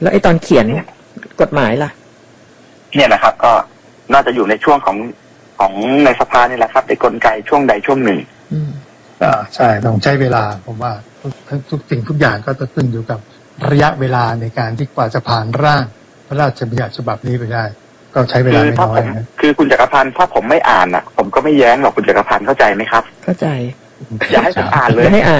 แล้วไอ้ตอนเขียนกฎหมายล่ะเนี่ยนะครับก็น่าจะอยู่ในช่วงของในสภานี่แหละครับในกลไกช่วงใดช่วงหนึ่งใช่ต้องใช้เวลาผมว่าทุกสิ่งทุกอย่างก็จะขึ้นอยู่กับระยะเวลาในการที่กว่าจะผ่านร่างพระราชบัญญัติฉบับนี้ไปได้ก็ใช้เวลาไม่น้อยนะคือคุณจักรพันธ์ถ้าผมไม่อ่านอ่ะผมก็ไม่แย้งหรอกคุณจักรพันธ์เข้าใจไหมครับเข้าใจอย่าให้ผมอ่านเลยให้อ่าน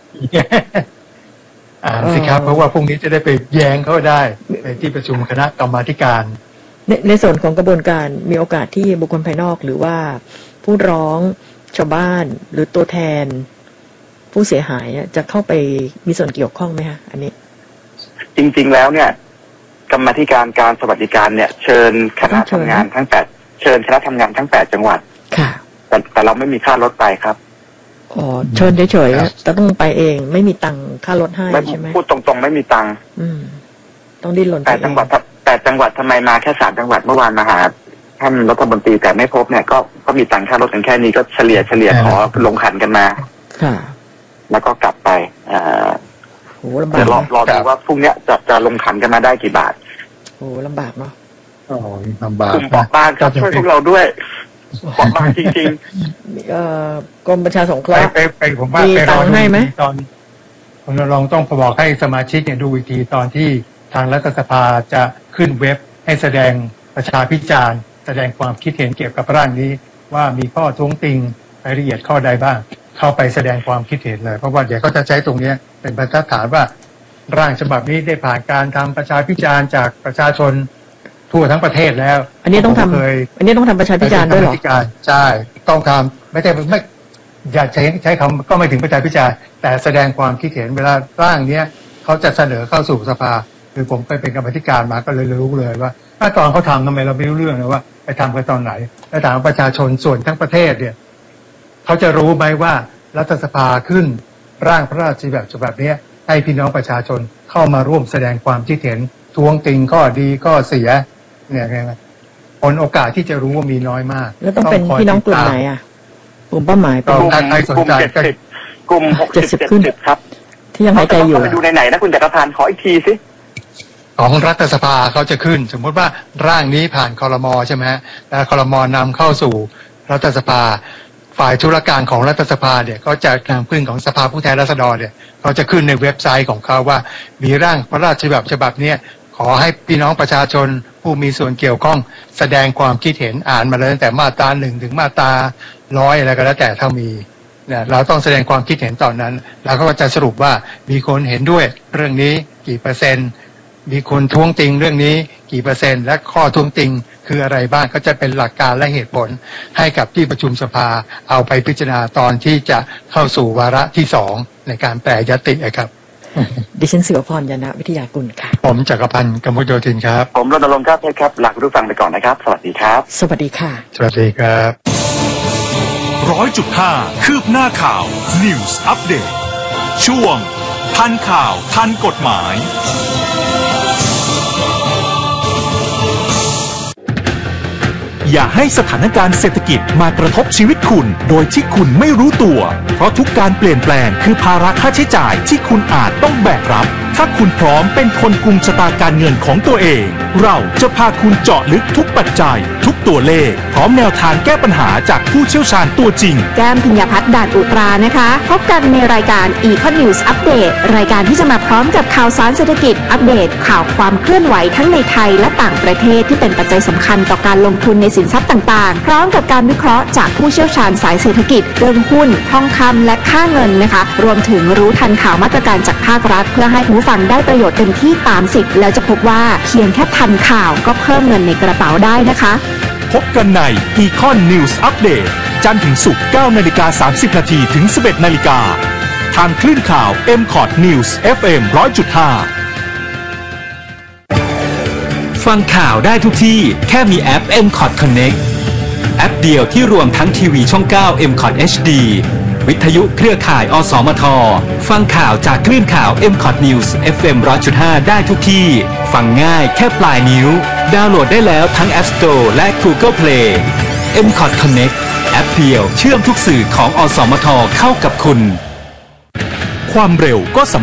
สิครับเพราะว่าพรุ่งนี้จะได้ไปแย้งเขาได้ในที่ประชุมคณะกรรมาธิการในส่วนของกระบวนการมีโอกาสที่บุคคลภายนอกหรือว่าผู้ร้องชาวบ้านหรือตัวแทนผู้เสียหายจะเข้าไปมีส่วนเกี่ยวข้องไหมคะอันนี้จริงๆแล้วเนี่ยกรรมาธิการการสวัสดิการเนี่ยเชิญคณะทำงานทั้งเชิญคณะทำงานทั้ง8จังหวัดค่ะแต่เราไม่มีค่ารถไปครับอ๋อเชิญเฉยๆแต่ต้องไปเองไม่มีตังค่ารถให้ใช่ไหมพูดตรงๆไม่มีตังต้องดิ้นรน 8จังหวัด8จังหวัดทำไมมาแค่3จังหวัดเมื่อวานมาหาท่านรัฐมนตรีแต่ไม่พบเนี่ยก็มีตังค่ารถกันแค่นี้ก็เฉลี่ยขอลงขันกันมาค่ะแล้วก็กลับไปโหลำบากเดี๋ยวรอดูว่าพรุ่งนี้จะลงขันกันมาได้กี่บาทโหลำบากเนาะลำบากกลุ่มปอกบ้านครับช่วยพวกเราด้วยปอกบ้านจริงๆกรมประชาสงเคราะห์ไปผมว่าไปรอให้ไหมตอนผมลองต้องบอกให้สมาชิกเนี่ยดูอีกทีตอนที่ทางรัฐสภาจะขึ้นเว็บให้แสดงประชาพิจารณ์แสดงความคิดเห็นเกี่ยวกับร่างนี้ว่ามีข้อท้วงติงรายละเอียดข้อใดบ้างเข้าไปแสดงความคิดเห็นเลยเพราะว่าเดี๋ยวก็จะใช้ตรงนี้เป็นบรรทัดฐานว่าร่างฉบับนี้ได้ผ่านการทำประชาพิจารณ์จากประชาชนทั่วทั้งประเทศแล้วอันนี้ต้องทำประชาพิจารณ์ด้วยหรอใช่ต้องทำไม่อยากใช้คำก็ไม่ถึงประชาพิจารณ์แต่แสดงความคิดเห็นเวลาร่างเนี้ยเขาจะเสนอเข้าสู่สภาคือผมไปเป็นกรรมธิการมาก็เลยรู้เลยว่าถ้าตอนเขาทำทำไมเราไม่รู้เรื่องเลยว่าไปทำกันตอนไหนและถามประชาชนส่วนทั้งประเทศเนี่ยเขาจะรู้ไหมว่ารัฐสภาขึ้นร่างพระราชบัญญัติฉบับนี้ให้พี่น้องประชาชนเข้ามาร่วมแสดงความคิดเห็นท้วงติงข้อดีข้อเสียเนี่ยไงผลโอกาสที่จะรู้ว่ามีน้อยมากแล้วต้องเป็นพี่น้องกลุ่มไหนอ่ะกลุ่มเป้าหมายกลุ่มใครสนใจกลุ่ม60ขึ้นครับที่ยังหายใจอยู่ไปดูไหนนะคุณจักรพันธ์ขออีกทีสิของรัฐสภาเขาจะขึ้นสมมติว่าร่างนี้ผ่านครม.ใช่ไหมฮะแล้วครม.นำเข้าสู่รัฐสภาฝ่ายธุรการของรัฐสภาเนี่ยก็จะนำขึ้นของสภาผู้แทนราษฎรเนี่ยเขาจะขึ้นในเว็บไซต์ของเขาว่ามีร่างพระราชบัญญัติฉบับนี้ขอให้พี่น้องประชาชนผู้มีส่วนเกี่ยวข้องแสดงความคิดเห็นอ่านมาเลยตั้งแต่มาตรา1ถึงมาตรา100อะไรก็แล้วแต่ถ้ามีเนี่ยเราต้องแสดงความคิดเห็นตอนนั้นแล้วก็จะสรุปว่ามีคนเห็นด้วยเรื่องนี้กี่เปอร์เซ็นต์มีคนท้วงติงเรื่องนี้กี่เปอร์เซ็นต์และข้อท้วงติงคืออะไรบ้างก็จะเป็นหลักการและเหตุผลให้กับที่ประชุมสภาเอาไปพิจารณาตอนที่จะเข้าสู่วาระที่2ในการแปรยติครับดิฉันศิวพรยานะวิทยากุลค่ะผมจักรพันธ์กมลโยธินครับผมรณรงค์ครับครับลาคุณผู้ฟังไปก่อนนะครับสวัสดีครับสวัสดีค่ะสวัสดีครับ 100.5 คืบหน้าข่าว News Update ช่วงทันข่าวทันกฎหมายอย่าให้สถานการณ์เศรษฐกิจมากระทบชีวิตคุณโดยที่คุณไม่รู้ตัวเพราะทุกการเปลี่ยนแปลงคือภาระค่าใช้จ่ายที่คุณอาจต้องแบกรับถ้าคุณพร้อมเป็นคนกุมชะตาการเงินของตัวเองเราจะพาคุณเจาะลึกทุกปัจจัยทุกตัวเลขพร้อมแนวทางแก้ปัญหาจากผู้เชี่ยวชาญตัวจริงแก้ม พิญญาภัทร ด่านอุตรานะคะพบกันในรายการ Econ News Update รายการที่จะมาพร้อมกับข่าวสารเศรษฐกิจอัปเดตข่าวความเคลื่อนไหวทั้งในไทยและต่างประเทศที่เป็นปัจจัยสำคัญต่อการลงทุนในสินทรัพย์ต่างๆพร้อมกับการวิเคราะห์จากผู้เชี่ยวชาญสายเศรษฐกิจเรื่องหุ้นทองคำและค่าเงินนะคะรวมถึงรู้ทันข่าวมาตรการจากภาครัฐเพื่อให้ผู้ฟังได้ประโยชน์เต็มที่ตามสิทธิ์แล้วจะพบว่าเพียงแค่ทันข่าวก็เพิ่มเงินในกระเป๋าได้นะคะพบกันใน Econ News Update จันทร์ถึงศุกร์ 9:30 น. ถึง 11:00 น. ทางคลื่นข่าว MCOT News FM 100.5 ฟังข่าวได้ทุกที่แค่มีแอป MCOT Connect แอปเดียวที่รวมทั้งทีวีช่อง 9 MCOT HD วิทยุเครือข่ายอสมทฟังข่าวจากคลื่นข่าว MCOT News FM 100.5 ได้ทุกที่ฟังง่ายแค่ปลายนิ้วดาวน์โหลดได้แล้วทั้ง App Store และ Google Play MCOT Connect แอปเดียวเชื่อมทุกสื่อของอสมทเข้ากับคุณความเร็วก็